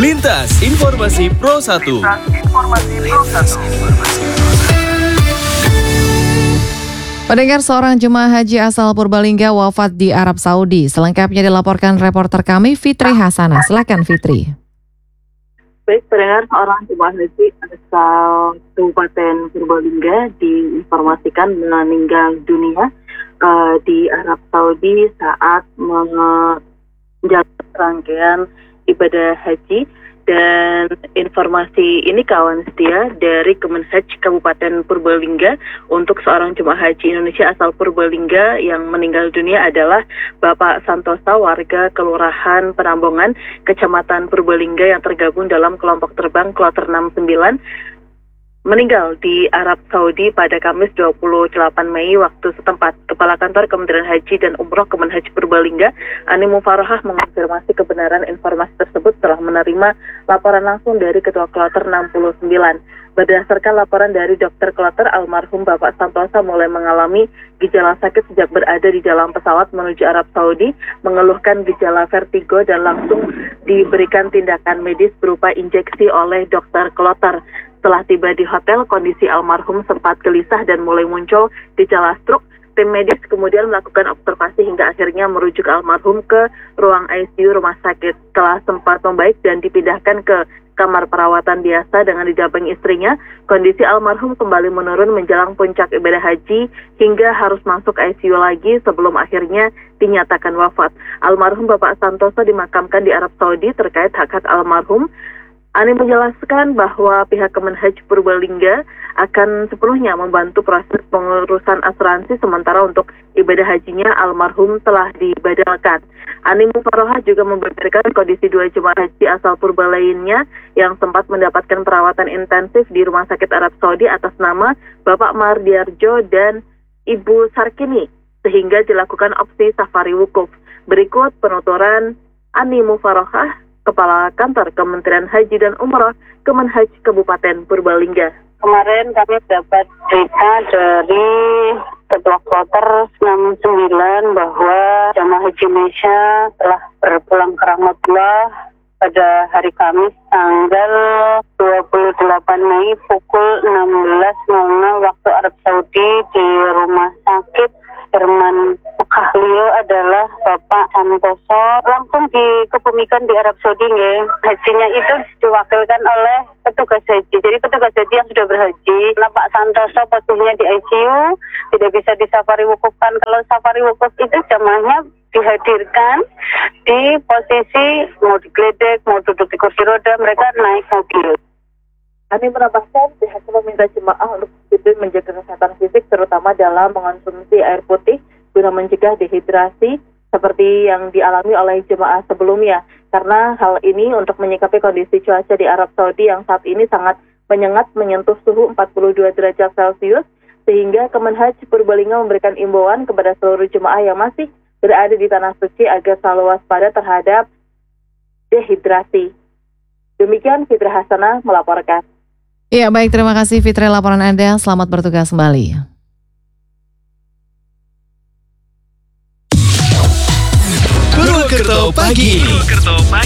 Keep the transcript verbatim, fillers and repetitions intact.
Lintas Informasi Pro satu. Pendengar, seorang jemaah haji asal Purbalingga wafat di Arab Saudi. Selengkapnya dilaporkan reporter kami Fitri Hasanah. Silakan Fitri. Baik, pendengar, seorang jemaah haji asal Kabupaten Purbalingga diinformasikan meninggal dunia uh, di Arab Saudi saat menjalankan rangkaian ibadah haji. Dan informasi ini kawan setia dari Kemenhaj Kabupaten Purbalingga untuk seorang jemaah haji Indonesia asal Purbalingga yang meninggal dunia adalah Bapak Santosa, warga Kelurahan Penambongan, Kecamatan Purbalingga yang tergabung dalam kelompok terbang Kloter enam puluh sembilan, meninggal di Arab Saudi pada Kamis dua puluh delapan Mei waktu setempat. Kepala Kantor Kementerian Haji dan Umroh Kemenhaj Purbalingga, Ani Mufarohah, mengonfirmasi kebenaran informasi tersebut setelah menerima laporan langsung dari Ketua Kloter enam puluh sembilan. Berdasarkan laporan dari dokter Kloter, almarhum Bapak Santosa mulai mengalami gejala sakit sejak berada di dalam pesawat menuju Arab Saudi, mengeluhkan gejala vertigo dan langsung diberikan tindakan medis berupa injeksi oleh dokter Kloter. Setelah tiba di hotel, kondisi almarhum sempat gelisah dan mulai muncul gejala stroke. Tim medis kemudian melakukan observasi hingga akhirnya merujuk almarhum ke ruang I C U rumah sakit. Setelah sempat membaik dan dipindahkan ke kamar perawatan biasa dengan didampingi istrinya, kondisi almarhum kembali menurun menjelang puncak ibadah haji hingga harus masuk I C U lagi sebelum akhirnya dinyatakan wafat. Almarhum Bapak Santosa dimakamkan di Arab Saudi. Terkait hak-hak almarhum, Ani menjelaskan bahwa pihak Kemenhaj Purbalingga akan sepenuhnya membantu proses pengurusan asuransi sementara untuk ibadah hajinya almarhum telah dibadalkan. Ani Mufarohah juga membeberkan kondisi dua jemaah haji asal Purba lainnya yang sempat mendapatkan perawatan intensif di Rumah Sakit Arab Saudi atas nama Bapak Mardiarjo dan Ibu Sarkini, sehingga dilakukan opsi safari wukuf. Berikut penuturan Ani Mufarohah, Kepala Kantor Kementerian Haji dan Umroh Kemenhaj Kabupaten Purbalingga. Kemarin kami dapat berita dari Ketua Kloter enam puluh sembilan bahwa jemaah haji Indonesia telah berpulang ke rahmatullah pada hari Kamis tanggal dua puluh delapan Mei pukul enam belas nol nol waktu Arab Saudi di Rumah Sakit Herman Mekah. Beliau adalah Bapak Santoso, langsung dikebumikan di Arab Saudi. Nge. Hajinya itu diwakilkan oleh petugas haji. Jadi petugas haji yang sudah berhaji, nah, Pak Santoso posisinya di I C U, tidak bisa disafari wukufkan. Kalau safari wukuf itu jamaahnya dihadirkan di posisi mau digeledek, mau duduk di kursi roda, mereka naik mobil. Kami menambahkan pihak meminta jemaah untuk disiplin menjaga kesehatan fisik, terutama dalam mengonsumsi air putih guna mencegah dehidrasi seperti yang dialami oleh jemaah sebelumnya. Karena hal ini untuk menyikapi kondisi cuaca di Arab Saudi yang saat ini sangat menyengat menyentuh suhu empat puluh dua derajat Celcius, sehingga Kemenhaj Purbalingga memberikan imbauan kepada seluruh jemaah yang masih berada di Tanah Suci agar selalu waspada terhadap dehidrasi. Demikian Fitri Hasanah melaporkan. Ya, baik, terima kasih Fitri laporan Anda. Selamat bertugas kembali. Purwokerto pagi.